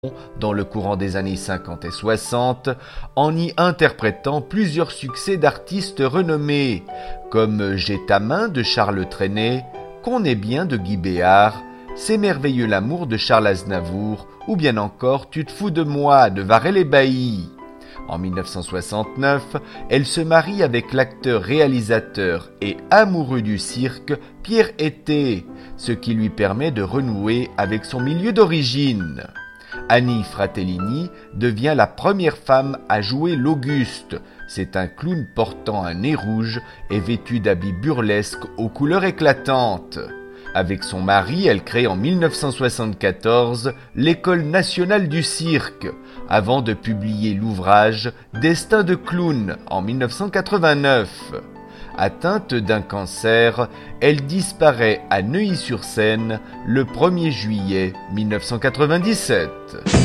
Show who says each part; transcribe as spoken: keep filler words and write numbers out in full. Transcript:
Speaker 1: dans le courant des années cinquante et soixante, en y interprétant plusieurs succès d'artistes renommés, comme J'ai ta main de Charles Trenet, Qu'on est bien de Guy Béart, C'est merveilleux l'amour de Charles Aznavour, ou bien encore Tu te fous de moi de Varel-et-Bailly. En mille neuf cent soixante-neuf, elle se marie avec l'acteur, réalisateur et amoureux du cirque Pierre Hété, ce qui lui permet de renouer avec son milieu d'origine. Annie Fratellini devient la première femme à jouer l'Auguste. C'est un clown portant un nez rouge et vêtu d'habits burlesques aux couleurs éclatantes. Avec son mari, elle crée en mille neuf cent soixante-quatorze l'École nationale du cirque, avant de publier l'ouvrage Destin de clown en mille neuf cent quatre-vingt-neuf. Atteinte d'un cancer, elle disparaît à Neuilly-sur-Seine le premier juillet mille neuf cent quatre-vingt-dix-sept.